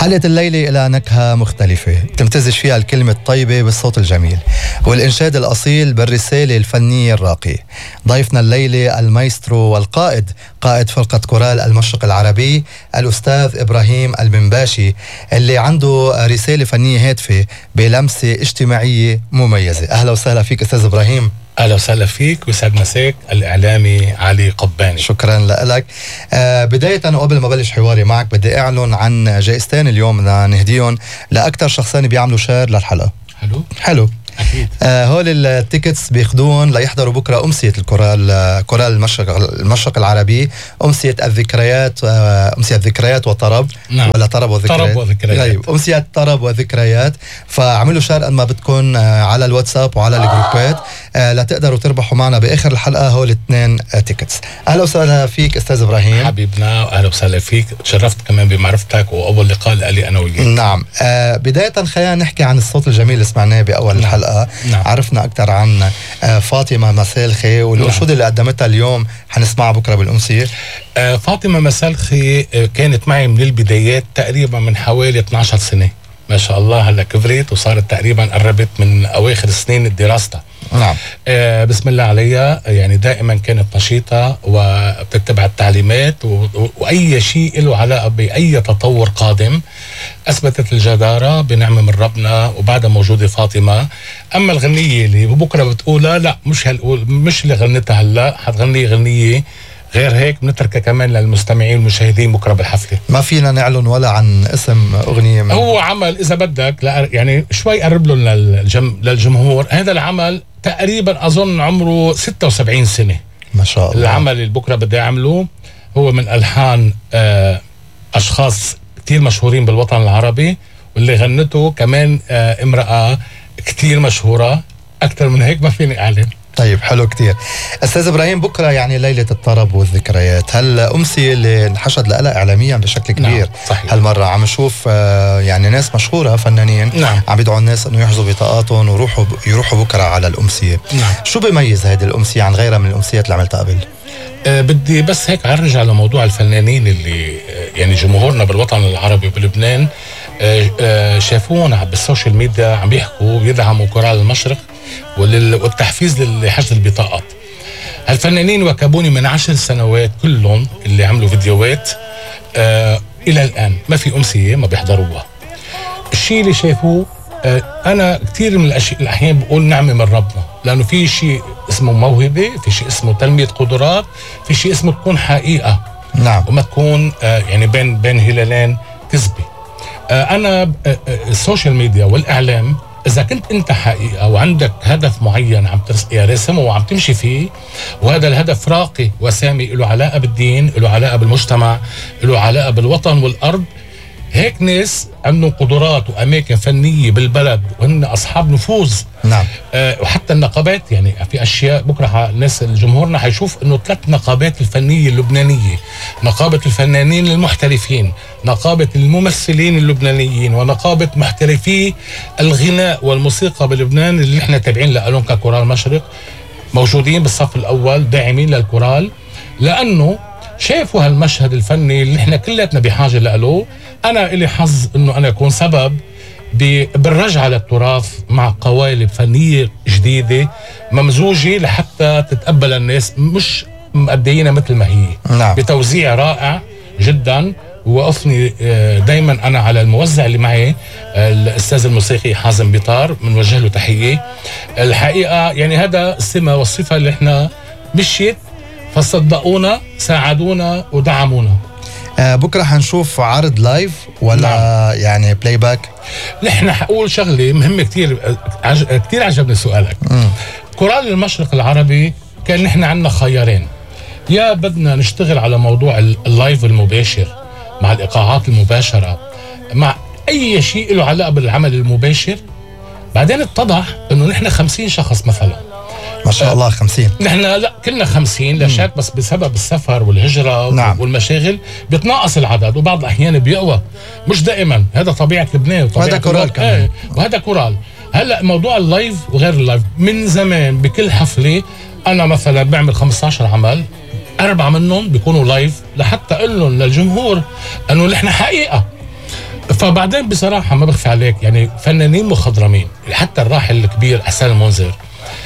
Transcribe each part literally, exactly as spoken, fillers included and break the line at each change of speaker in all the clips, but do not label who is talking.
حلقة الليلة إلى نكهة مختلفة تمتزج فيها الكلمة الطيبة بالصوت الجميل والإنشاد الأصيل بالرسالة الفنية الراقية. ضيفنا الليلة المايسترو والقائد قائد فرقة كورال المشرق العربي الأستاذ إبراهيم المنباشي اللي عنده رسالة فنية هادفة بلمسة اجتماعية مميزة. أهلا وسهلا فيك أستاذ إبراهيم.
أهلا وسهلا فيك وسعد مساك الإعلامي علي قباني.
شكرا لك. آه بداية وقبل ما بلش حواري معك بدي أعلن عن جائزتين اليوم بدنا نهديهم لأكثر شخصين بيعملوا شير للحلقة.
حلو
حلو
أكيد.
آه هول التيكتس بياخدون ليحضروا بكرة أمسية الكورال كورال المشرق المشرق العربي، أمسية الذكريات آه أمسية الذكريات وطرب.
نعم.
ولا طرب وذكريات؟
طرب وذكريات.
طيب أمسية طرب وذكريات. فعملوا شير قد ما بتكون آه على الواتساب وعلى الجروبات آه لتقدروا تربحوا معنا بآخر الحلقة هول الاثنين آه تيكتس. أهلا وسهلا فيك أستاذ إبراهيم.
حبيبنا أهلا وسهلا فيك، تشرفت كمان بمعرفتك وأول لقاء لي أنا وياك.
نعم. آه بداية خلينا نحكي عن الصوت الجميل اللي سمعناه بأول
نعم.
الحلقة.
نعم.
عرفنا أكثر عن آه فاطمة مسالخي والأنشودة نعم. اللي قدمتها اليوم حنسمعها بكرة بالأمسية.
آه فاطمة مسالخي آه كانت معي من البدايات تقريبا من حوالي اثني عشر سنة، ما شاء الله هلا كبرت وصارت تقريبا قربت من أواخر سنين دراستها.
نعم.
آه بسم الله عليها، يعني دائما كانت نشيطة وبتتبع التعليمات و... وأي شيء له علاقة بأي تطور قادم أثبتت الجدارة بنعمة من ربنا وبعدها موجودة فاطمة. أما الغنية اللي بكرة بتقولها لا مش هالقول مش اللي غنتها هلا، حتغني غنية غير هيك بنتركها كمان للمستمعين والمشاهدين بكره بالحفله.
ما فينا نعلن ولا عن اسم اغنيه من
هو عمل اذا بدك لا يعني شوي قرب لهم للجم... للجمهور. هذا العمل تقريبا اظن عمره ستة وسبعين سنة.
ما شاء الله.
العمل اللي بكره بدي اعمله هو من الحان آه اشخاص كتير مشهورين بالوطن العربي، واللي غنته كمان آه امراه كتير مشهوره. اكثر من هيك ما فيني اعلن.
طيب حلو كتير. أستاذ إبراهيم بكرة يعني ليلة الطرب والذكريات، هل أمسية اللي انحشد لها إعلاميا بشكل كبير؟
نعم صحيح.
هالمرة عم نشوف يعني ناس مشهورة فنانين
نعم.
عم بيدعوا الناس إنه يحجزوا بطاقاتهم ويروحوا يروحوا بكرة على الأمسية.
نعم.
شو بيميز هذه الأمسية عن غيرها من الأمسيات اللي عملتها قبل؟
أه بدي بس هيك أرجع على موضوع الفنانين اللي يعني جمهورنا بالوطن العربي بلبنان أه أه شافونا بالسوشيال ميديا عم يحكوا ويدعموا كورال المشرق والتحفيز لحجز البطاقات. هالفنانين وكبوني من عشر سنوات كلهم اللي عملوا فيديوهات أه إلى الآن ما في أمسية ما بيحضروها. الشيء اللي شافوه أه أنا كثير من الأشياء الأحيان بقول نعمة من ربنا، لأنه في شيء اسمه موهبة، في شيء اسمه تنمية قدرات، في شيء اسمه تكون حقيقة.
نعم.
وما تكون آه يعني بين بين هلالين كذبة. آه أنا آه آه السوشيال ميديا والإعلام إذا كنت أنت حقيقة وعندك هدف معين عم ترسمه وعم تمشي فيه، وهذا الهدف راقي وسامي له علاقة بالدين، له علاقة بالمجتمع، له علاقة بالوطن والأرض، هيك ناس عندهم قدرات وأماكن فنية بالبلد وهن أصحاب نفوذ.
نعم.
أه وحتى النقابات يعني في أشياء بكرة الناس الجمهورنا حيشوف إنه ثلاث نقابات الفنية اللبنانية، نقابة الفنانين المحترفين، نقابة الممثلين اللبنانيين، ونقابة محترفي الغناء والموسيقى بلبنان اللي احنا تابعين لهم ككورال مشرق، موجودين بالصف الأول داعمين للكورال، لأنه شافوا هالمشهد الفني اللي احنا كلاتنا بحاجة له. أنا إلي حظ إنه أنا أكون سبب بالرجعة للتراث مع قوالب فنية جديدة ممزوجة لحتى تتقبل الناس مش مؤدينا مثل ما هي.
نعم.
بتوزيع رائع جدا. ووقفني دايما أنا على الموزع اللي معي الأستاذ الموسيقي حازم بيطار، بنوجه له تحية. الحقيقة يعني هذا السمة والصفة اللي احنا مشيت فصدقونا ساعدونا ودعمونا.
آه بكرة حنشوف عرض لايف ولا نعم. يعني بلاي باك؟
نحن حقول شغلة مهمة كتير عج... كتير عجبني سؤالك. م. كورال المشرق العربي كان نحن عنا خيارين، يا بدنا نشتغل على موضوع اللايف المباشر مع الإيقاعات المباشرة مع أي شيء له علاقة بالعمل المباشر. بعدين اتضح إنه نحن خمسين شخص مثلا.
ما شاء الله خمسين.
نحن لا كلنا خمسين لا شك، بس بسبب السفر والهجرة نعم. والمشاغل بيتناقص العدد وبعض الأحيان بيقوى، مش دائما، هذا طبيعة لبنان
وهذا كورال كمان.
ايه وهذا كورال. هلا موضوع اللايف وغير اللايف من زمان بكل حفلة أنا مثلا بعمل خمسة عشر عمل، أربعة منهم بيكونوا لايف لحتى أقول لهم للجمهور أنه نحن حقيقة فبعدين بصراحة ما بخفي عليك يعني فنانين مخضرمين، حتى الراحل الكبير حسن المنذر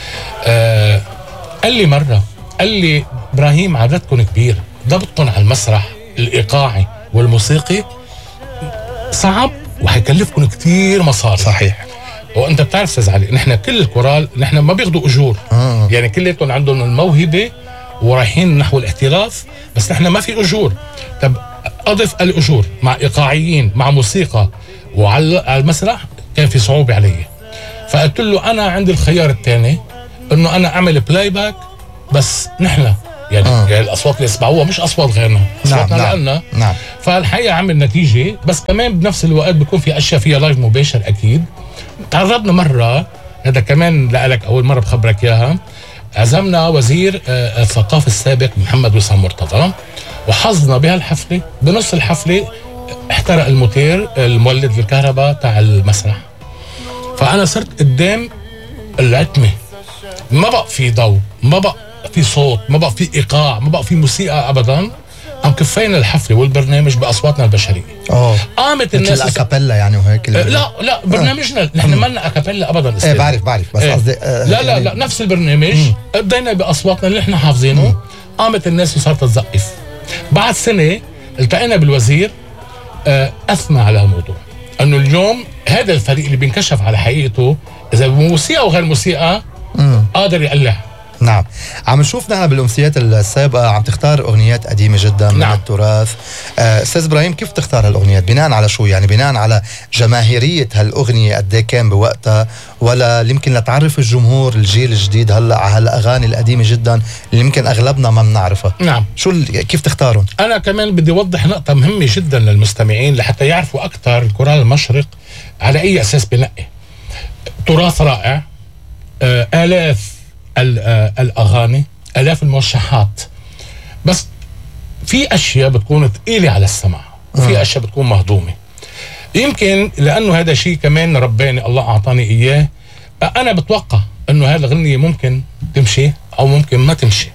آه قال لي مرة، قال لي إبراهيم عددكم كبير، ضبطكم على المسرح الإيقاعي والموسيقي صعب وحيكلفكم كتير مصاري.
صحيح.
وانت بتعرف استاذ علي، نحن كل الكورال نحن ما بياخذوا اجور، آه. يعني كلياتهم عندهم الموهبه ورايحين نحو الاحتراف، بس نحن ما في اجور. طب اضف الاجور مع ايقاعيين مع موسيقى وعلى المسرح، كان في صعوبه علي. فقلت له انا عندي الخيار الثاني، انه انا اعمل بلاي باك، بس نحن يعني, آه. يعني الاصوات اللي يسمعوها مش اصوات غيرنا، اصواتنا
نعم.
لنا.
نعم.
فالحقيقه عمل نتيجه، بس كمان بنفس الوقت بيكون في اشياء فيها لايف مباشر اكيد. تعرضنا مرة، هذا كمان لك أول مرة بخبرك إياها، عزمنا وزير الثقافة السابق محمد وسام مرتضى، وحظنا بهالحفلة بنص الحفلة احترق الموتير المولد للكهرباء تاع المسرح. فأنا صرت قدام العتمة، ما بقى في ضوء، ما بقى في صوت، ما بقى في إيقاع، ما بقى في موسيقى أبدا. قام كفينا الحفلة والبرنامج بأصواتنا البشرية.
اه
قامت الناس
الاكابيلا يعني وهيك.
لا لا برنامجنا نحن ما لنا اكابيلا ابدا.
ايه بعرف بعرف بس قصدي
ايه لا لا لا نفس البرنامج بدينا باصواتنا اللي احنا حافظينه. قامت الناس وصارت تزقف. بعد سنه التقينا بالوزير، اه اثنى على الموضوع، انه اليوم هذا الفريق اللي بينكشف على حقيقته اذا موسيقى وغير موسيقى مم. قادر يقلع.
نعم. عم نشوف نحن بالأمسيات السابقة عم تختار أغنيات قديمة جدا من نعم. التراث. أستاذ إبراهيم، كيف تختار هالأغنيات؟ بناء على شو؟ يعني بناء على جماهيرية هالأغنية قد ايه كان بوقتها، ولا يمكن لتعرف الجمهور الجيل الجديد هلا على هالأغاني القديمة جدا اللي يمكن أغلبنا ما بنعرفها؟
نعم.
شو كيف تختارون؟
أنا كمان بدي أوضح نقطة مهمة جدا للمستمعين لحتى يعرفوا أكثر الكورال المشرق على أي أساس بنقي. تراث رائع، آه آلاف الأغاني، آلاف الموشحات، بس في أشياء بتكون ثقيلة على السمع وفي أشياء بتكون مهضومة. يمكن لأنه هذا شيء كمان رباني الله أعطاني إياه. أنا بتوقع أنه هذه الغنية ممكن تمشي أو ممكن ما تمشي.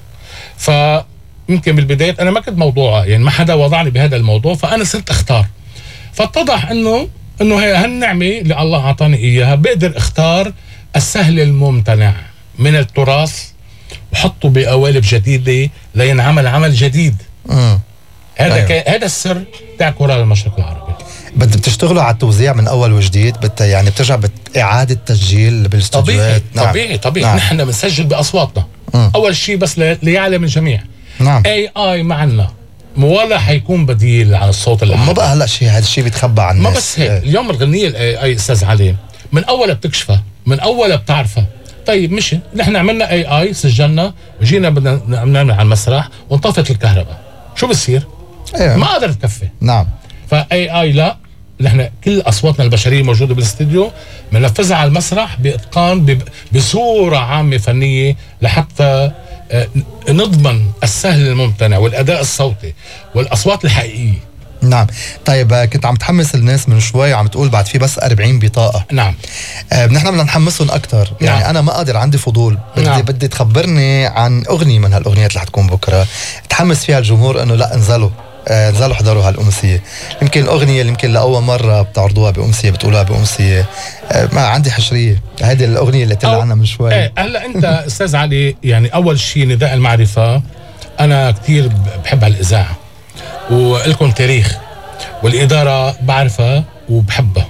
فيمكن بالبداية أنا ما كنت موضوعة، يعني ما حدا وضعني بهذا الموضوع، فأنا صرت أختار. فاتضح أنه أنه هي هالنعمة اللي الله أعطاني إياها، بقدر أختار السهل الممتنع من التراث وحطه بقوالب جديدة لينعمل عمل جديد. امم هذا أيوه. ك... هذا السر تاع كورال المشرق العربي.
بدك بتشتغلوا على التوزيع من اول وجديد، بت يعني بترجع باعاده تسجيل بالاستوديوهات؟
طبيعي. نعم. طبيعي طبيعي نعم. نحن بنسجل باصواتنا. مم. اول شيء بس ل... ليعلم الجميع.
نعم.
اي اي معنا ولا حيكون بديل عن الصوت العربي.
ما بقى هلا شيء، هذا الشيء بيتخبى عن الناس.
ما بس هيك اه. اليوم الغنية الاي اي استاذ علي من اول بتكشفها، من اول بتعرفها. طيب مشي، نحن عملنا اي اي، سجلنا وجينا بدنا نعمل على المسرح وانطفت الكهرباء، شو بصير؟
أيوة.
ما قدرت تكفي.
نعم.
فاي اي لا، نحن كل اصواتنا البشريه موجوده بالاستديو، بننفذها على المسرح باتقان بصوره عامه فنيه لحتى نضمن السهل الممتنع والاداء الصوتي والاصوات الحقيقيه.
نعم. طيب كنت عم تحمس الناس من شوي وعم تقول بعد في بس أربعين بطاقة.
نعم.
آه نحن بدنا نحمسهم أكتر. يعني نعم. أنا ما قادر، عندي فضول، بدي نعم. بدي تخبرني عن أغنية من هالأغنيات اللي حتكون بكرة تحمس فيها الجمهور إنه لا انزلوا آه انزلوا حضروا هالأمسية. يمكن الأغنية اللي يمكن لأول مرة بتعرضوها بأمسية بتقولها بأمسية. آه ما عندي حشرية، هذه الأغنية اللي قلت عنها من شوي.
ايه هلا أنت أستاذ علي، يعني أول شيء نداء المعرفة، أنا كتير بحب هالإذاعة ولكم تاريخ، والإدارة بعرفها وبحبها.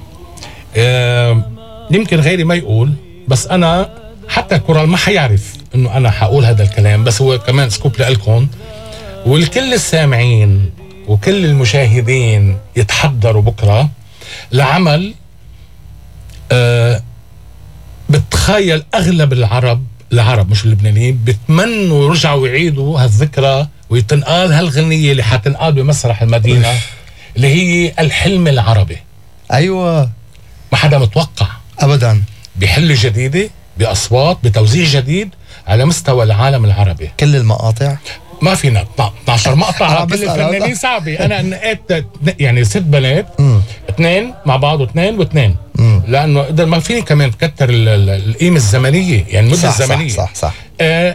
يمكن غيري ما يقول، بس أنا حتى كورال ما حيعرف إنه أنا حقول هذا الكلام، بس هو كمان سكوب لإلكم والكل السامعين وكل المشاهدين يتحضروا بكرة لعمل أه بتخيل أغلب العرب العرب مش اللبنانيين بتمنوا يرجعوا يعيدوا هالذكرى ويتنقال هالغنية اللي حتنقال بمسرح المدينة اللي هي الحلم العربي.
أيوة.
ما حدا متوقع
أبدا
بحلة جديدة بأصوات بتوزيع جديد على مستوى العالم العربي.
كل المقاطع
ما فينا اثنا عشر مقطع على كل الفنانين، صعبة. أنا نقيت يعني ست بنات، اثنين مع بعض واثنين واثنين، لأنه ما فيني كمان تكتر القيمة الزمنية، يعني المدة
صح
الزمنية.
صح صح, صح.
آه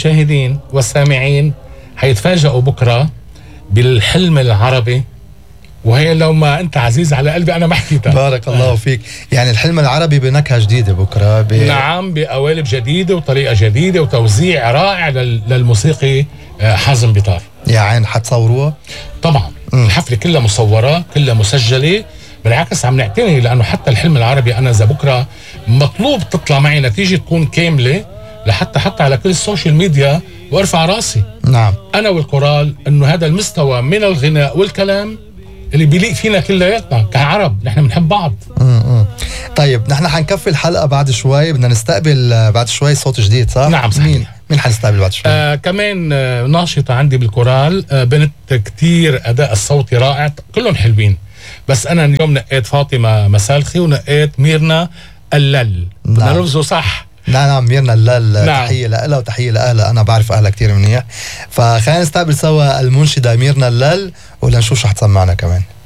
المشاهدين والسامعين حيتفاجئوا بكرة بالحلم العربي وهي لو ما انت عزيز على قلبي انا ما حكيتها.
بارك الله فيك. يعني الحلم العربي بنكهة جديدة بكرة ب...
نعم، بقوالب جديدة وطريقة جديدة وتوزيع رائع لل... للموسيقي حازم بيطار.
يعني حتصوروها؟
طبعا. م. الحفلة كلها مصورة، كلها مسجلة، بالعكس عم نعتني لأنه حتى الحلم العربي أنا إذا بكرة مطلوب تطلع معي نتيجة تكون كاملة لحتى حتى على كل السوشيال ميديا وارفع راسي.
نعم.
أنا والكورال إنه هذا المستوى من الغناء والكلام اللي بيليق فينا كلياتنا كعرب، نحن بنحب بعض.
امم طيب نحن حنكفي الحلقة بعد شوي، بدنا نستقبل بعد شوي صوت جديد صح؟
نعم صحيح.
مين مين حنستقبل بعد شوي؟
آه كمان آه ناشطة عندي بالكورال، آه بنت كتير أداء الصوتي رائع، كلهم حلوين، بس أنا اليوم نقيت فاطمة مسالخي ونقيت ميرنا اللل. بدنا
نعم.
نلفظه صح.
نعم نعم ميرنا اللل.
نعم.
تحية لها وتحية لأهلها، أنا بعرف أهلها كتير منيح. فخلينا نستقبل سوا المنشدة ميرنا اللل ولنشوف شو حتسمعنا كمان.